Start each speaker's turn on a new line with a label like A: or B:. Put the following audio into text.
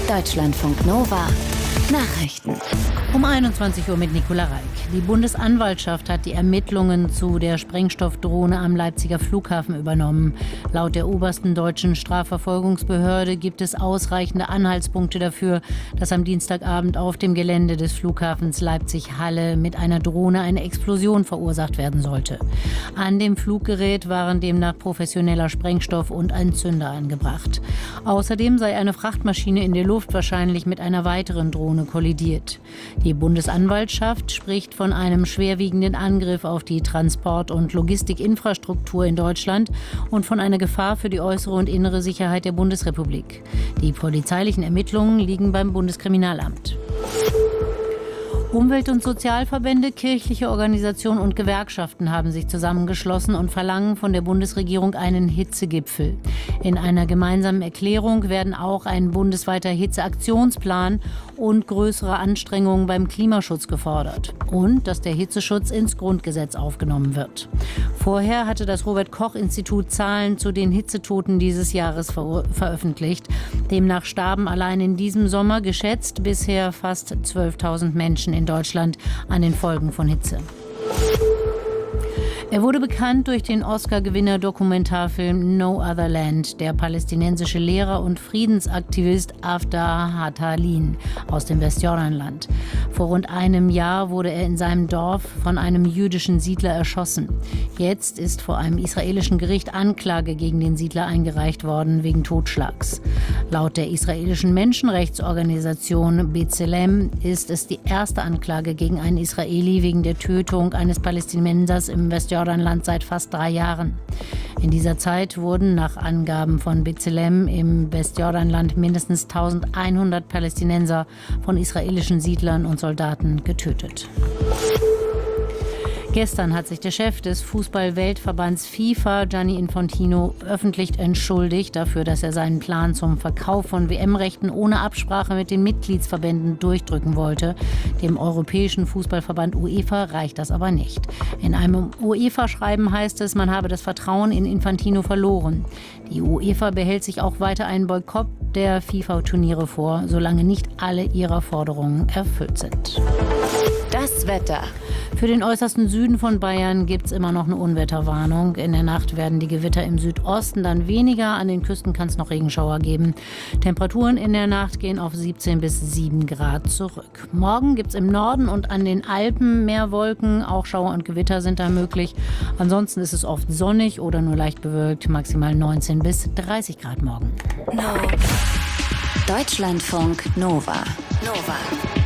A: Deutschlandfunk Nova Nachrichten.
B: Um 21 Uhr mit Nicola Reik. Die Bundesanwaltschaft hat die Ermittlungen zu der Sprengstoffdrohne am Leipziger Flughafen übernommen. Laut der obersten deutschen Strafverfolgungsbehörde gibt es ausreichende Anhaltspunkte dafür, dass am Dienstagabend auf dem Gelände des Flughafens Leipzig-Halle mit einer Drohne eine Explosion verursacht werden sollte. An dem Fluggerät waren demnach professioneller Sprengstoff und ein Zünder angebracht. Außerdem sei eine Frachtmaschine in der Luft wahrscheinlich mit einer weiteren Drohne kollidiert. Die Bundesanwaltschaft spricht von einem schwerwiegenden Angriff auf die Transport- und Logistikinfrastruktur in Deutschland und von einer Gefahr für die äußere und innere Sicherheit der Bundesrepublik. Die polizeilichen Ermittlungen liegen beim Bundeskriminalamt. Umwelt- und Sozialverbände, kirchliche Organisationen und Gewerkschaften haben sich zusammengeschlossen und verlangen von der Bundesregierung einen Hitzegipfel. In einer gemeinsamen Erklärung werden auch ein bundesweiter Hitzeaktionsplan und größere Anstrengungen beim Klimaschutz gefordert und dass der Hitzeschutz ins Grundgesetz aufgenommen wird. Vorher hatte das Robert-Koch-Institut Zahlen zu den Hitzetoten dieses Jahres veröffentlicht. Demnach starben allein in diesem Sommer geschätzt bisher fast 12.000 Menschen in Deutschland an den Folgen von Hitze. Er wurde bekannt durch den Oscar-Gewinner-Dokumentarfilm No Other Land. Der palästinensische Lehrer und Friedensaktivist Afda Hattalin aus dem Westjordanland. Vor rund einem Jahr wurde er in seinem Dorf von einem jüdischen Siedler erschossen. Jetzt ist vor einem israelischen Gericht Anklage gegen den Siedler eingereicht worden wegen Totschlags. Laut der israelischen Menschenrechtsorganisation B'Tselem ist es die erste Anklage gegen einen Israeli wegen der Tötung eines Palästinensers im Westjordanland seit fast 3 Jahren. In dieser Zeit wurden nach Angaben von B'Tselem im Westjordanland mindestens 1100 Palästinenser von israelischen Siedlern und Soldaten getötet. Gestern hat sich der Chef des Fußball-Weltverbands FIFA, Gianni Infantino, öffentlich entschuldigt dafür, dass er seinen Plan zum Verkauf von WM-Rechten ohne Absprache mit den Mitgliedsverbänden durchdrücken wollte. Dem Europäischen Fußballverband UEFA reicht das aber nicht. In einem UEFA-Schreiben heißt es, man habe das Vertrauen in Infantino verloren. Die UEFA behält sich auch weiter einen Boykott der FIFA-Turniere vor, solange nicht alle ihrer Forderungen erfüllt sind.
A: Das Wetter.
B: Für den äußersten Süden von Bayern gibt es immer noch eine Unwetterwarnung. In der Nacht werden die Gewitter im Südosten dann weniger. An den Küsten kann es noch Regenschauer geben. Temperaturen in der Nacht gehen auf 17 bis 7 Grad zurück. Morgen gibt es im Norden und an den Alpen mehr Wolken. Auch Schauer und Gewitter sind da möglich. Ansonsten ist es oft sonnig oder nur leicht bewölkt. Maximal 19 bis 30 Grad morgen.
A: Deutschlandfunk Nova.